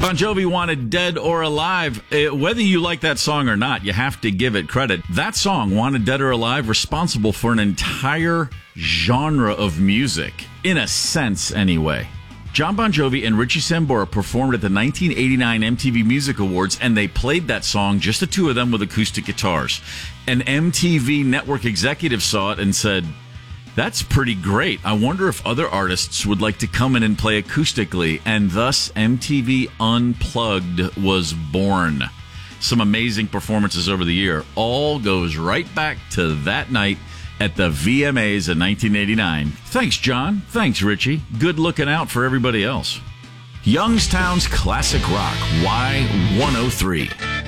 Bon Jovi wanted Dead or Alive. Whether you like that song or not, you have to give it credit. That song, Wanted Dead or Alive, responsible for an entire genre of music. In a sense, anyway. John Bon Jovi and Richie Sambora performed at the 1989 MTV Music Awards, and they played that song, just the two of them with acoustic guitars. An MTV network executive saw it and said, "That's pretty great. I wonder if other artists would like to come in and play acoustically." And thus, MTV Unplugged was born. Some amazing performances over the year. All goes right back to that night at the VMAs in 1989. Thanks, John. Thanks, Richie. Good looking out for everybody else. Youngstown's Classic Rock, Y103.